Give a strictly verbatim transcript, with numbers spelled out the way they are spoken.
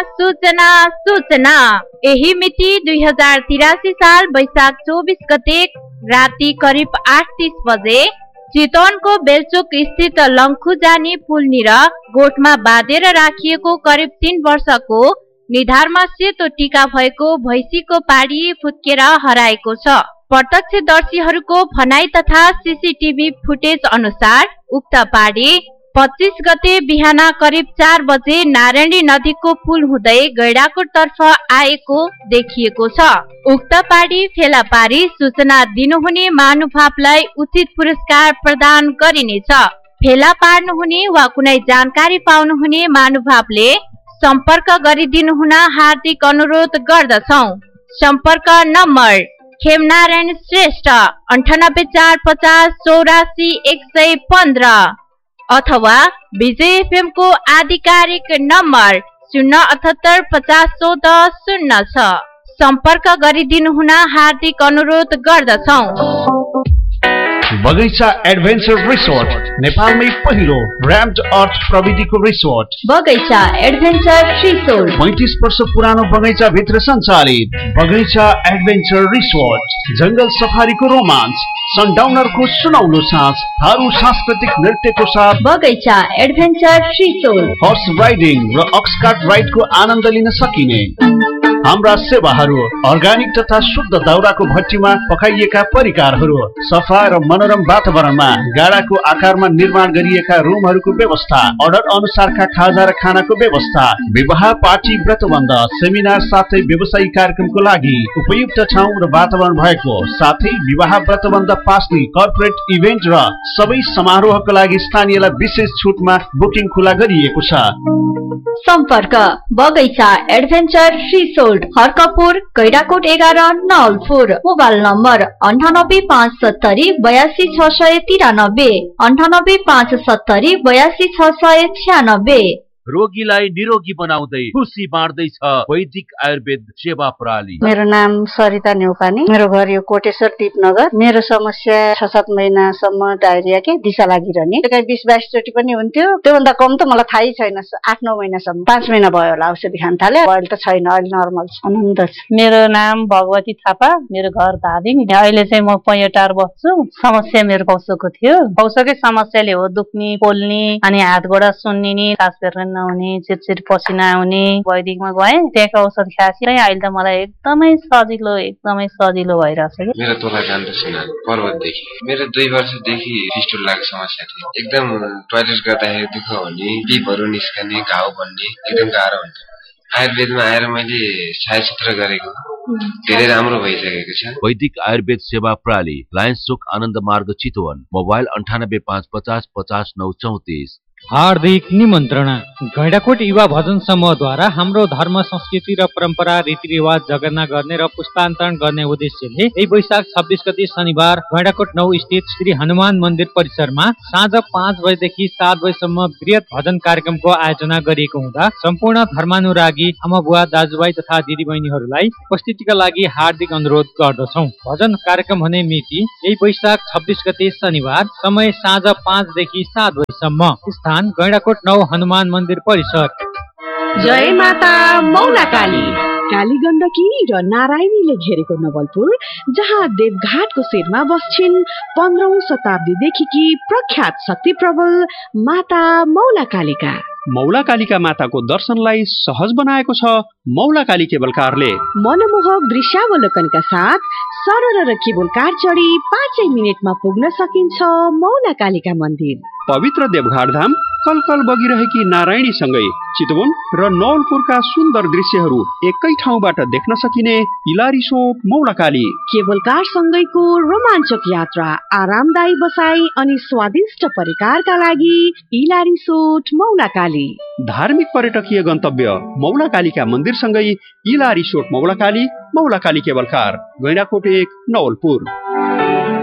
सूचना सूचना यही मिति दुई हजार तिरासी साल वैशाख चौबीस गते राति करिब आठ तीस बजे चितवनको बेलचोक स्थित लङ्खु जाने पुलनिर गोठमा बाँधेर राखिएको करिब तीन वर्षको निधारमा सेतो टीका भएको भैँसीको पाडी फुत्केर हराएको छ। प्रत्यक्षदर्शीहरूको भनाई तथा सीसीटीभी फुटेज अनुसार उक्त पाडी पच्चीस गते बिहान करिब चार बजे नारायणी नदीको पुल हुँदै गैडाकोट तर्फ आएको देखिएको छ। उक्त पाडी फेला पारी सूचना दिनुहुने महानुभावलाई उचित पुरस्कार प्रदान गरिनेछ। फेला पार्नुहुने वा कुनै जानकारी पाउनुहुने महानुभावले सम्पर्क गरिदिनु हुन हार्दिक अनुरोध गर्दछौ। सम्पर्क नम्बर खेमनारायण श्रेष्ठ अन्ठानब्बे चार पचास चौरासी एक सय पन्ध्र अथवा विजय एफएम को आधिकारिक नम्बर शून्य अठहत्तर पचास चौध शून्य छ। सम्पर्क गरिदिनु हुन हार्दिक अनुरोध गर्दछौ। बगैंचा एडभेन्चर रिसोर्ट नेपालमै पहिलो र्याम्ड अर्थ प्रविधिको रिसोर्ट बगैंचा एडभेन्चर रिसोर्ट पैंतीस वर्ष पुरानो बगैंचा भित्र सञ्चालित बगैंचा एडभेन्चर रिसोर्ट जंगल सफारीको रोमान्स, सनडाउनरको सुनौलो सास, थारू सांस्कृतिक नृत्यको साथ बगैंचा एडभेन्चर रिसोर्ट हर्स राइडिङ र अक्सकार्ट राइडको आनन्द लिन सकिने। हाम्रा सेवाहरू अर्गानिक तथा शुद्ध दाउराको भट्टीमा पकाइएका परिकारहरू, सफा र मनोरम वातावरणमा गाडाको आकारमा निर्माण गरिएका रुमहरूको व्यवस्था, अर्डर अनुसारका खाजा र खानाको व्यवस्था, विवाह पार्टी व्रतबन्ध सेमिनार साथै व्यवसायिक कार्यक्रमको लागि उपयुक्त ठाउँ र वातावरण भएको साथै विवाह व्रतबन्ध पास्ने कर्पोरेट इभेन्ट र सबै समारोहको लागि स्थानीयलाई विशेष छुटमा बुकिङ खुला गरिएको छ। सम्पर्क बगैंचा एडभेन्चर रिसोर्ट हर्कपुर गैडाकोट एघार नवलपुर। मोबाइल नम्बर अन्ठानब्बे पाँच सत्तरी बयासी छ सय तिरानब्बे अन्ठानब्बे पाँच सत्तरी बयासी छ सय छ्यानब्बे। रोगीलाई निरोगी बनाउँदै खुसी बाँड्दैछ वैदिक आयुर्वेद सेवा प्रणाली। मेरो नाम सरिता न्यौपाने, मेरो घर यो कोटेश्वर टिपनगर। मेरो समस्या छ सात महिनासम्म डायरिया के दिशा लागिरहने, कहीँ बिस बाइस चोटि पनि हुन्थ्यो। त्योभन्दा कम त मलाई थाहै छैन। आठ नौ महिनासम्म पाँच महिना भयो होला औषधि खान थाले। अहिले त छैन, अहिले नर्मल छ, आनन्द छ। मेरो नाम भगवती थापा, मेरो घर धादिङ। अहिले चाहिँ म पैँटार बस्छु। समस्या मेरो पौसोको थियो। पौसोकै समस्याले हो दुख्ने, पोल्ने, अनि हात गोडा सुन्निने, सास फेर्न नहुने, चिरचिर पसिना आउने। वैदिकमा गएँ, त्यहाँको औषध खाएपछि अहिले त मलाई एकदमै सजिलो एकदमै सजिलो भइरहेछ। मेरो तोला जान्छ सिना पर्वतदेखि मेरो दुई वर्षदेखि फिस्टुल लागेको समस्या थियो। एकदम टोयलेट गर्दाखेरि दुःख हुने, पिपहरू निस्कने, घाउ बन्ने, एकदम गाह्रो हुन्थ्यो। आयुर्वेदमा आएर मैले छायाचित्र गरेको धेरै राम्रो भइसकेको छ। वैदिक आयुर्वेद सेवा प्रणाली, लायन्स चोक आनन्द मार्ग चितवन। मोबाइल अन्ठानब्बे पाँच पचास पचास नौ चौतिस। हार्दिक निमन्त्रणा। गैडाकोट युवा भजन समूहद्वारा हाम्रो धर्म संस्कृति र परम्परा रीतिरिवाज जगर्ना गर्ने र पुस्तान्तरण गर्ने उद्देश्यले यही वैशाख छब्बिस गते शनिबार गैडाकोट नौ स्थित श्री हनुमान मन्दिर परिसरमा साँझ पाँच बजेदेखि सात बजेसम्म वृहत भजन कार्यक्रमको आयोजना गरिएको हुँदा सम्पूर्ण धर्मानुरागी आमा बुवा दाजुभाइ तथा दिदीबहिनीहरूलाई उपस्थितिका लागि हार्दिक अनुरोध गर्दछौँ। भजन कार्यक्रम हुने मिति यही वैशाख छब्बिस गते शनिबार, समय साँझ पाँचदेखि सात बजेसम्म, स्थान गैडाकोट नौ हनुमान मन्दिर परिसर। जय माता मौला काली। काली गण्डकी र नारायणीले घेरेको नवलपुर, जहाँ देवघाटको शिरमा बस्छिन् पन्ध्रौं शताब्दीदेखि प्रख्यात शक्ति प्रबल माता मौला कालिका। मौला कालिका माताको दर्शनलाई सहज बनाएको छ मौला काली केबल कारले। मनमोहक दृश्यावलोकनका साथ सरल र केबल कार चढी पाँचै मिनटमा पुग्न सकिन्छ मौला कालिका मन्दिर। पवित्र देवघाट धाम कलकल बगिरहेकी नारायणीसँगै चितवन र नवलपुरका सुन्दर दृश्यहरू एकै ठाउँबाट देख्न सकिने इलारिसोट मौला काली। केबल कार सँगैको रोमाञ्चक यात्रा, आरामदायी बसाई अनि स्वादिष्ट परिकारका लागि इलारिसोट मौला काली। धार्मिक पर्यटकीय गन्तव्य मौला कालिका मन्दिर सँगै इलारिसोट मौला काली, मौला काली केबल कार, गैडाकोट एक, नवलपुर।